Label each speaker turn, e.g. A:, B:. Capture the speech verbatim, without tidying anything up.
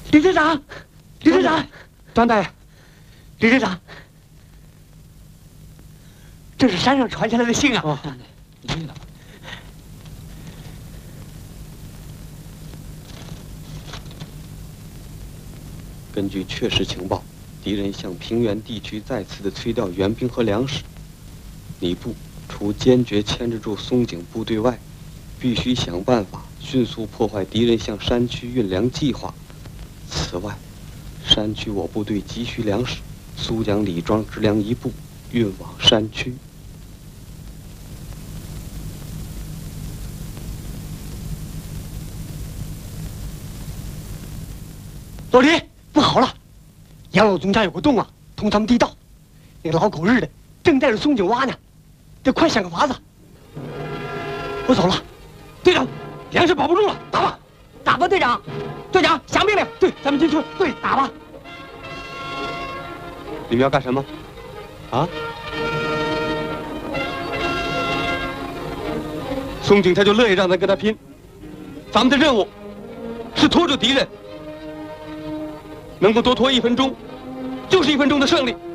A: 李队长，李队长，
B: 张大爷，
A: 李队长，这是山上传下来的信啊！
B: 哦，
C: 根据确实情报，敌人向平原地区再次的催调援兵和粮食。你部除坚决牵制住松井部队外，必须想办法迅速破坏敌人向山区运粮计划。此外，山区我部队急需粮食，苏将李庄支粮一部运往山区。
A: 老李，不好了！杨老总家有个洞啊，通咱们地道。那个老狗日的正带着松井挖呢，得快想个法子。我走了，队长，粮食保不住了，打吧，打吧，队长！队长，响命令！对，咱们进去。对，打吧。
C: 你们要干什么？啊？松井他就乐意让咱跟他拼，咱们的任务是拖住敌人。能够多拖一分钟，就是一分钟的胜利。